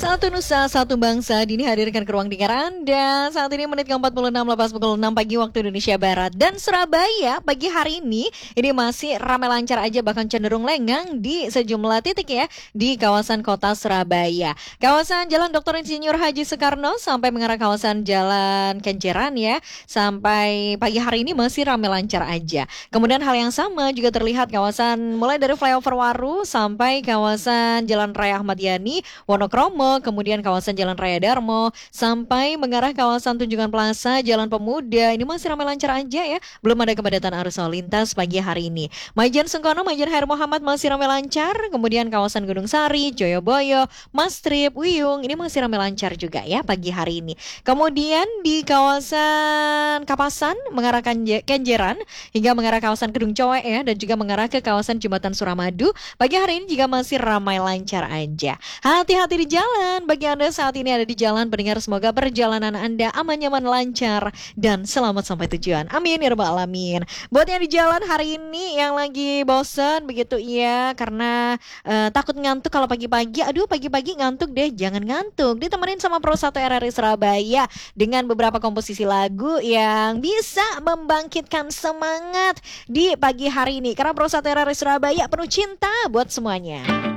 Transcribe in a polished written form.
Satu Nusa, Satu Bangsa Dini hadirkan ke ruang dengar Anda. Saat ini menit ke-46 lepas pukul 6 pagi waktu Indonesia Barat. Dan Surabaya pagi hari ini masih ramai lancar aja, bahkan cenderung lengang di sejumlah titik ya di kawasan kota Surabaya. Kawasan Jalan Dr. Insinyur Haji Soekarno sampai mengarah kawasan Jalan Kenjeran ya. Sampai pagi hari ini masih ramai lancar aja. Kemudian hal yang sama juga terlihat kawasan mulai dari flyover Waru sampai kawasan Jalan Raya Ahmad Yani, Wonokromo, kemudian kawasan Jalan Raya Darmo, sampai mengarah kawasan Tunjungan Plaza, Jalan Pemuda. Ini masih ramai lancar aja ya. Belum ada kepadatan arus lalu lintas pagi hari ini. Majen Sengkono, Majen Hair Muhammad masih ramai lancar. Kemudian kawasan Gunung Sari, Joyoboyo, Mastrip, Wiyung, ini masih ramai lancar juga ya pagi hari ini. Kemudian di kawasan Kapasan, mengarah Kenjeran, hingga mengarah kawasan Kedung Cowe ya, dan juga mengarah ke kawasan Jembatan Suramadu. Pagi hari ini juga masih ramai lancar aja. Hati-hati di jalan. Bagi Anda saat ini ada di jalan, pendengar, semoga perjalanan Anda aman, nyaman, lancar, dan selamat sampai tujuan. Amin ya rabbal alamin. Buat yang di jalan hari ini yang lagi bosen begitu ya, karena takut ngantuk kalau pagi-pagi. Aduh, pagi-pagi ngantuk deh, jangan ngantuk. Ditemenin sama Pro 1 RRI Surabaya dengan beberapa komposisi lagu yang bisa membangkitkan semangat di pagi hari ini. Karena Pro 1 RRI Surabaya penuh cinta buat semuanya.